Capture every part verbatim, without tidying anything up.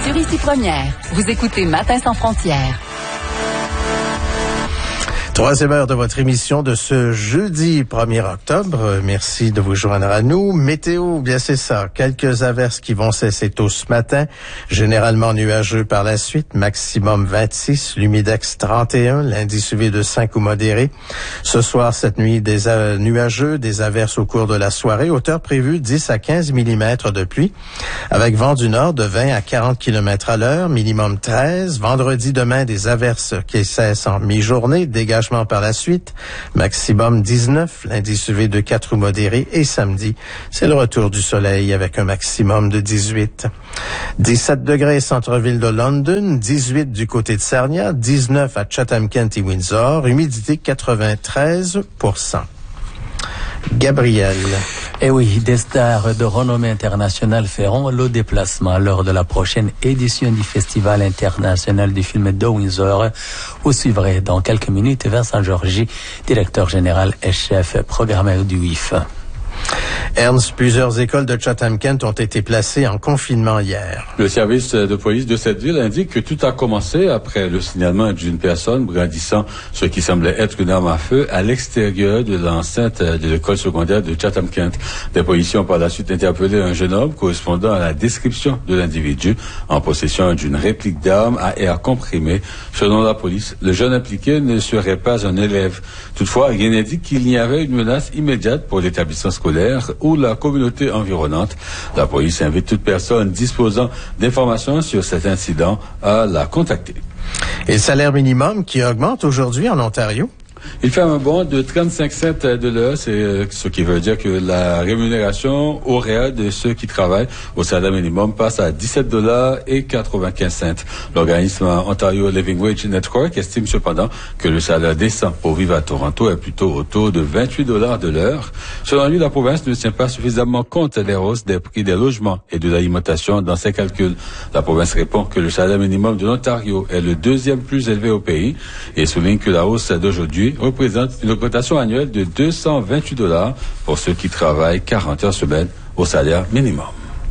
sur Ici Première. Vous écoutez Matin sans frontières. Troisième heure de votre émission de ce jeudi premier octobre. Merci de vous joindre à nous. Météo, bien c'est ça. Quelques averses qui vont cesser tôt ce matin. Généralement nuageux par la suite. Maximum vingt-six, l'humidex trente et un, l'indice U V de cinq ou modéré. Ce soir, cette nuit, des euh, nuageux, des averses au cours de la soirée. Hauteur prévue dix à quinze millimètres de pluie. Avec vent du nord de vingt à quarante kilomètres à l'heure. Minimum treize. Vendredi, demain, des averses qui cessent en mi-journée. Dégagement par la suite, maximum dix-neuf, l'indice U V de quatre ou modéré, et samedi, c'est le retour du soleil avec un maximum de dix-huit. dix-sept degrés centre-ville de London, dix-huit du côté de Sarnia, dix-neuf à Chatham-Kent et Windsor, humidité quatre-vingt-treize pour cent. Gabriel. Eh oui, des stars de renommée internationale feront le déplacement lors de la prochaine édition du Festival international du film de Windsor. Vous suivrez dans quelques minutes Vincent Georgi, directeur général et chef programmeur du W I F. Ernst, plusieurs écoles de Chatham-Kent ont été placées en confinement hier. Le service de police de cette ville indique que tout a commencé après le signalement d'une personne brandissant ce qui semblait être une arme à feu à l'extérieur de l'enceinte de l'école secondaire de Chatham-Kent. Des policiers ont par la suite interpellé un jeune homme correspondant à la description de l'individu en possession d'une réplique d'arme à air comprimé. Selon la police, le jeune impliqué ne serait pas un élève. Toutefois, rien n'indique qu'il y avait une menace immédiate pour l'établissement scolaire ou la communauté environnante. La police invite toute personne disposant d'informations sur cet incident à la contacter. Et le salaire minimum qui augmente aujourd'hui en Ontario? Il fait un bond de trente-cinq cents de l'heure, c'est ce qui veut dire que la rémunération horaire de ceux qui travaillent au salaire minimum passe à dix-sept dollars et quatre-vingt-quinze cents. L'organisme Ontario Living Wage Network estime cependant que le salaire décent pour vivre à Toronto est plutôt autour de vingt-huit dollars de l'heure. Selon lui, la province ne tient pas suffisamment compte des hausses des prix des logements et de l'alimentation dans ses calculs. La province répond que le salaire minimum de l'Ontario est le deuxième plus élevé au pays et souligne que la hausse d'aujourd'hui représente une augmentation annuelle de deux cent vingt-huit dollars pour ceux qui travaillent quarante heures semaine au salaire minimum.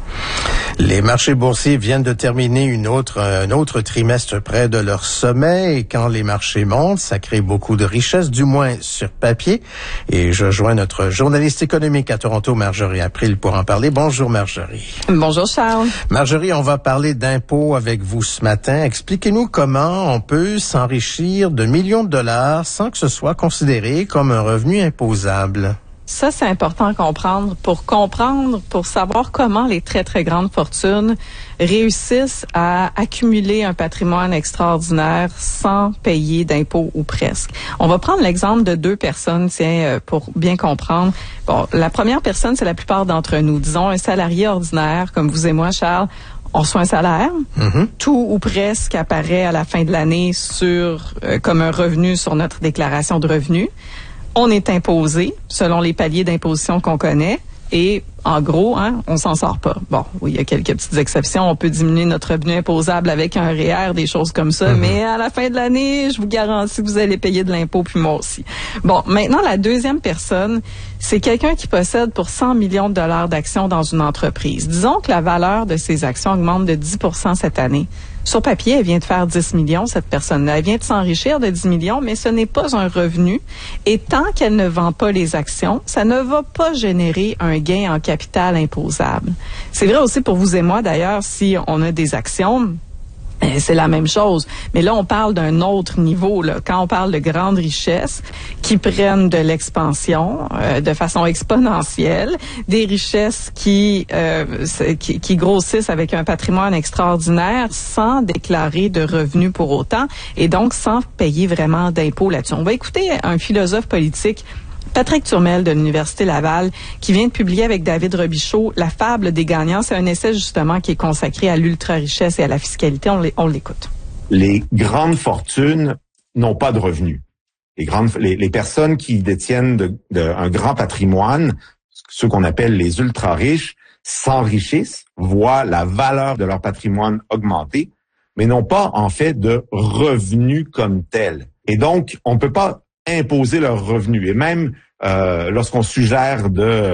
Les marchés boursiers viennent de terminer une autre, un autre trimestre près de leur sommet et quand les marchés montent, ça crée beaucoup de richesses, du moins sur papier. Et je joins notre journaliste économique à Toronto, Marjorie April, pour en parler. Bonjour Marjorie. Bonjour Charles. Marjorie, on va parler d'impôts avec vous ce matin. Expliquez-nous comment on peut s'enrichir de millions de dollars sans que ce soit considéré comme un revenu imposable. Ça, c'est important à comprendre pour comprendre, pour savoir comment les très, très grandes fortunes réussissent à accumuler un patrimoine extraordinaire sans payer d'impôts ou presque. On va prendre l'exemple de deux personnes, tiens, pour bien comprendre. Bon, la première personne, c'est la plupart d'entre nous. Disons, un salarié ordinaire, comme vous et moi, Charles. On reçoit un salaire, mm-hmm. Tout ou presque apparaît à la fin de l'année sur euh, comme un revenu sur notre déclaration de revenus. On est imposé selon les paliers d'imposition qu'on connaît et en gros, hein, on s'en sort pas. Bon, oui, il y a quelques petites exceptions. On peut diminuer notre revenu imposable avec un R E E R, des choses comme ça. Mm-hmm. Mais à la fin de l'année, je vous garantis que vous allez payer de l'impôt, puis moi aussi. Bon, maintenant, la deuxième personne, c'est quelqu'un qui possède pour cent millions de dollars d'actions dans une entreprise. Disons que la valeur de ces actions augmente de dix pour cent cette année. Sur papier, elle vient de faire dix millions, cette personne-là. Elle vient de s'enrichir de dix millions, mais ce n'est pas un revenu. Et tant qu'elle ne vend pas les actions, ça ne va pas générer un gain en capital imposable. C'est vrai aussi pour vous et moi, d'ailleurs, si on a des actions, c'est la même chose. Mais là, on parle d'un autre niveau, là. Quand on parle de grandes richesses qui prennent de l'expansion euh, de façon exponentielle, des richesses qui, euh, qui qui grossissent avec un patrimoine extraordinaire sans déclarer de revenus pour autant et donc sans payer vraiment d'impôts là-dessus. On va écouter un philosophe politique, Patrick Turmel de l'Université Laval, qui vient de publier avec David Robichaud La fable des gagnants. C'est un essai justement qui est consacré à l'ultra-richesse et à la fiscalité. On, on l'écoute. Les grandes fortunes n'ont pas de revenus. Les, grandes, les, les personnes qui détiennent de, de, un grand patrimoine, ceux qu'on appelle les ultra-riches, s'enrichissent, voient la valeur de leur patrimoine augmenter, mais n'ont pas en fait de revenus comme tels. Et donc, on ne peut pas imposer leurs revenus. Et même euh, lorsqu'on suggère de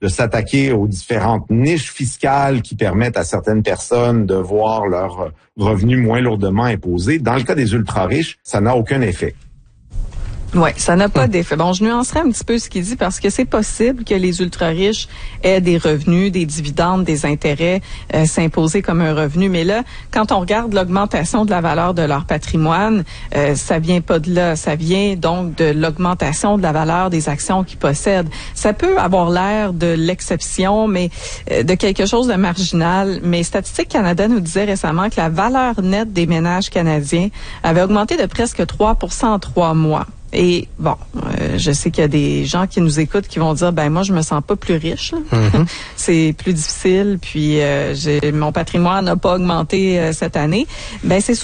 de s'attaquer aux différentes niches fiscales qui permettent à certaines personnes de voir leurs revenus moins lourdement imposés. Dans le cas des ultra-riches, ça n'a aucun effet. Oui, ça n'a pas d'effet. Bon, je nuancerai un petit peu ce qu'il dit parce que c'est possible que les ultra-riches aient des revenus, des dividendes, des intérêts euh, s'imposer comme un revenu. Mais là, quand on regarde l'augmentation de la valeur de leur patrimoine, euh, ça vient pas de là. Ça vient donc de l'augmentation de la valeur des actions qu'ils possèdent. Ça peut avoir l'air de l'exception, mais euh, de quelque chose de marginal. Mais Statistique Canada nous disait récemment que la valeur nette des ménages canadiens avait augmenté de presque trois pour cent en trois mois. Et bon, euh, je sais qu'il y a des gens qui nous écoutent qui vont dire, ben moi je me sens pas plus riche, mm-hmm. c'est plus difficile, puis euh, j'ai, mon patrimoine n'a pas augmenté euh, cette année. Ben c'est